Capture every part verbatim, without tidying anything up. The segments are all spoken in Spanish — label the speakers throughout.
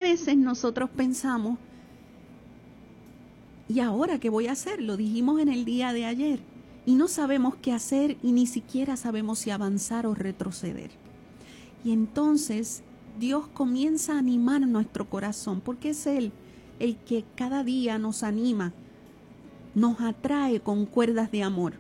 Speaker 1: veces nosotros pensamos, ¿y ahora qué voy a hacer? Lo dijimos en el día de ayer. Y no sabemos qué hacer y ni siquiera sabemos si avanzar o retroceder. Y entonces Dios comienza a animar nuestro corazón, porque es Él el que cada día nos anima, nos atrae con cuerdas de amor.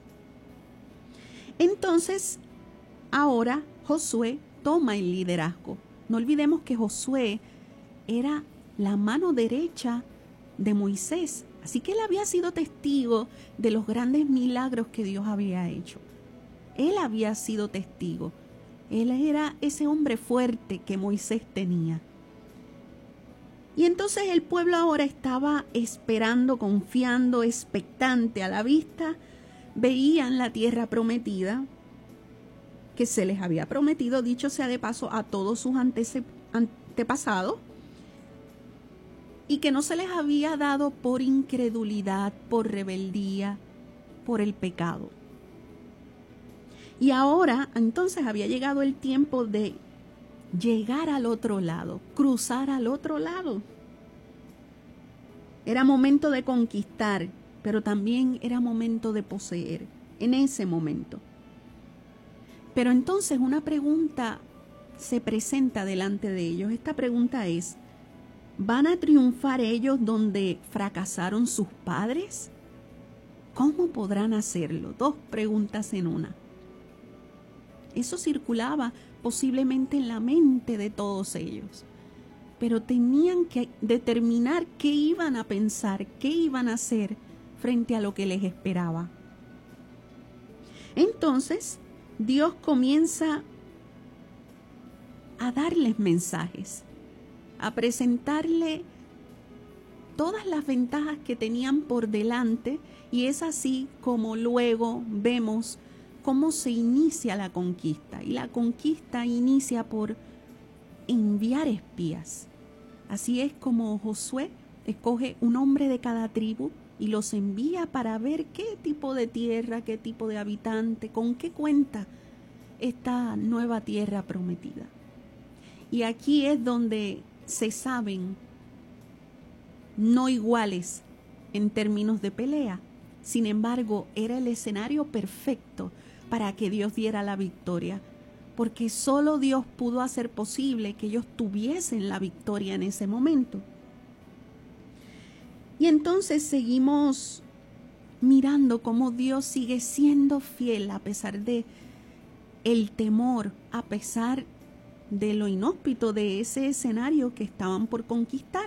Speaker 1: Entonces, ahora Josué toma el liderazgo. No olvidemos que Josué era la mano derecha de Moisés, así que él había sido testigo de los grandes milagros que Dios había hecho. Él había sido testigo. Él era ese hombre fuerte que Moisés tenía. Y entonces el pueblo ahora estaba esperando, confiando, expectante a la vista. Veían la tierra prometida que se les había prometido, dicho sea de paso, a todos sus antepasados, y que no se les había dado por incredulidad, por rebeldía, por el pecado. Y ahora, entonces, había llegado el tiempo de llegar al otro lado, cruzar al otro lado. Era momento de conquistar, pero también era momento de poseer, en ese momento. Pero entonces una pregunta se presenta delante de ellos. Esta pregunta es, ¿van a triunfar ellos donde fracasaron sus padres? ¿Cómo podrán hacerlo? Dos preguntas en una. Eso circulaba posiblemente en la mente de todos ellos, pero tenían que determinar qué iban a pensar, qué iban a hacer frente a lo que les esperaba. Entonces, Dios comienza a darles mensajes, a presentarle todas las ventajas que tenían por delante, y es así como luego vemos cómo se inicia la conquista. Y la conquista inicia por enviar espías. Así es como Josué escoge un hombre de cada tribu y los envía para ver qué tipo de tierra, qué tipo de habitante, con qué cuenta esta nueva tierra prometida. Y aquí es donde se saben no iguales en términos de pelea. Sin embargo, era el escenario perfecto para que Dios diera la victoria, porque solo Dios pudo hacer posible que ellos tuviesen la victoria en ese momento. Y entonces seguimos mirando cómo Dios sigue siendo fiel a pesar de el temor, a pesar de lo inhóspito de ese escenario que estaban por conquistar.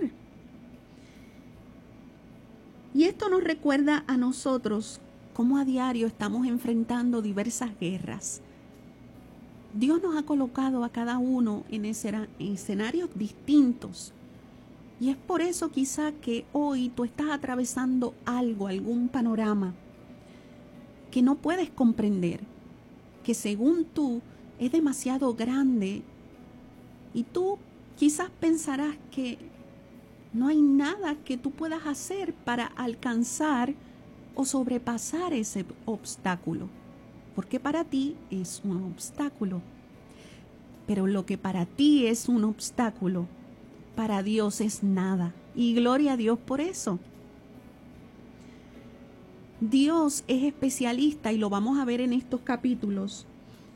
Speaker 1: Y esto nos recuerda a nosotros cómo a diario estamos enfrentando diversas guerras. Dios nos ha colocado a cada uno en escenarios distintos. Y es por eso quizá que hoy tú estás atravesando algo, algún panorama que no puedes comprender, que según tú es demasiado grande, y tú quizás pensarás que no hay nada que tú puedas hacer para alcanzar o sobrepasar ese obstáculo, porque para ti es un obstáculo. Pero lo que para ti es un obstáculo, para Dios es nada. Y gloria a Dios por eso. Dios es especialista, y lo vamos a ver en estos capítulos,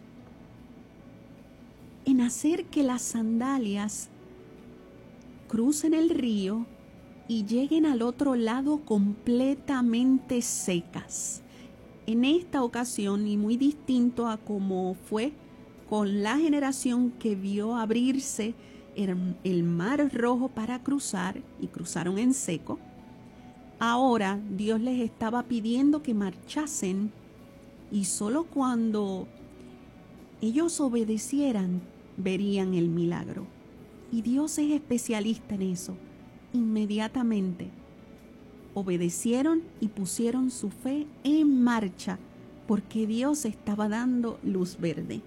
Speaker 1: en hacer que las sandalias crucen el río y lleguen al otro lado completamente secas. En esta ocasión, y muy distinto a como fue con la generación que vio abrirse el, el mar rojo para cruzar, y cruzaron en seco, ahora Dios les estaba pidiendo que marchasen, y solo cuando ellos obedecieran verían el milagro. Y Dios es especialista en eso. Inmediatamente obedecieron y pusieron su fe en marcha, porque Dios estaba dando luz verde.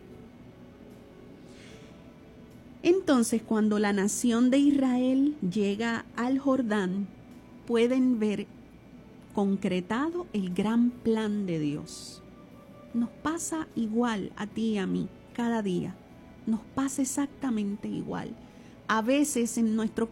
Speaker 1: Entonces, cuando la nación de Israel llega al Jordán, pueden ver concretado el gran plan de Dios. Nos pasa igual a ti y a mí cada día. Nos pasa exactamente igual. A veces en nuestro